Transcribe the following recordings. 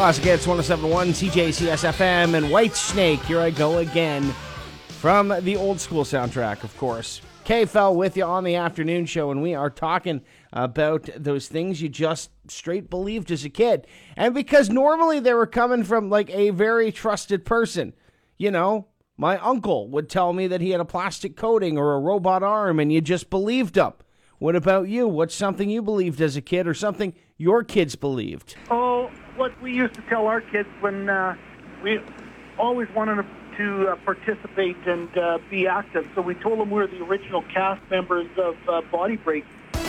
Classic Hits 107.1 CJCS FM and White Snake. Here I go again from the old school soundtrack, of course. KFL with you on the afternoon show, and we are talking about those things you just straight believed as a kid. And because normally they were coming from like a very trusted person. You know, my uncle would tell me that he had a plastic coating or a robot arm, and you just believed him. What about you? What's something you believed as a kid or something your kids believed? Oh, what we used to tell our kids when we always wanted to participate and be active. So we told them we were the original cast members of Body Break.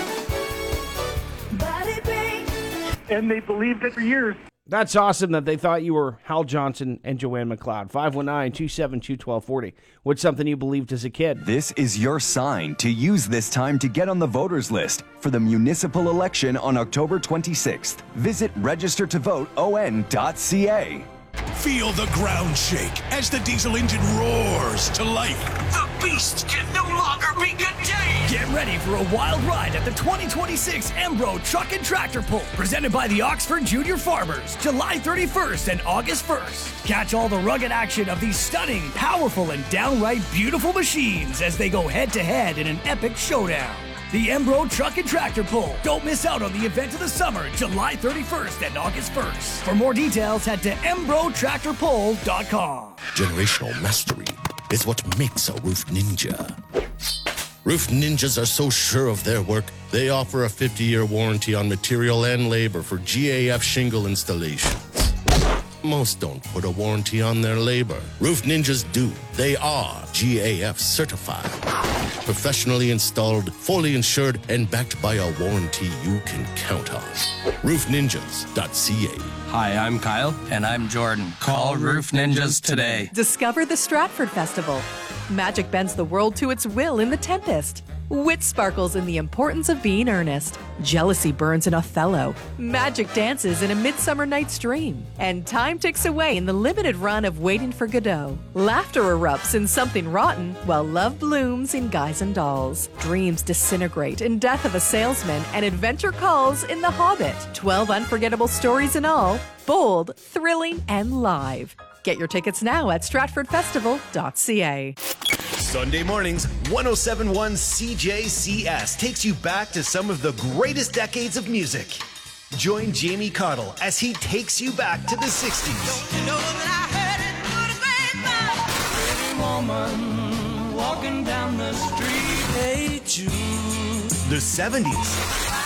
Body Break. And they believed it for years. That's awesome that they thought you were Hal Johnson and Joanne McLeod. 519-272-1240. What's something you believed as a kid? This is your sign to use this time to get on the voters list for the municipal election on October 26th. Visit registertovoteon.ca. Feel the ground shake as the diesel engine roars to life. The beast can no longer be contained! Get ready for a wild ride at the 2026 Embro Truck and Tractor Pull, presented by the Oxford Junior Farmers, July 31st and August 1st. Catch all the rugged action of these stunning, powerful, and downright beautiful machines as they go head-to-head in an epic showdown. The Embro Truck and Tractor Pull. Don't miss out on the event of the summer, July 31st and August 1st. For more details, head to EmbroTractorPull.com. Generational mastery is what makes a roof ninja. Roof ninjas are so sure of their work, they offer a 50-year warranty on material and labor for GAF shingle installations. Most don't put a warranty on their labor. Roof ninjas do. They are GAF certified. Professionally installed, fully insured, and backed by a warranty you can count on. RoofNinjas.ca. Hi, I'm Kyle. And I'm Jordan. Call Roof Ninjas today. Discover the Stratford Festival. Magic bends the world to its will in The Tempest. Wit sparkles in The Importance of Being Earnest. Jealousy burns in Othello. Magic dances in A Midsummer Night's Dream. And time ticks away in the limited run of Waiting for Godot. Laughter erupts in Something Rotten, while love blooms in Guys and Dolls. Dreams disintegrate in Death of a Salesman, and adventure calls in The Hobbit. 12 unforgettable stories in all, bold, thrilling, and live. Get your tickets now at stratfordfestival.ca. Sunday mornings, 107.1 CJCS takes you back to some of the greatest decades of music. Join Jamie Cottle as he takes you back to the 60s. Don't you know that I heard it through the grapevine? Every woman walking down the street, hey Jude. The 70s.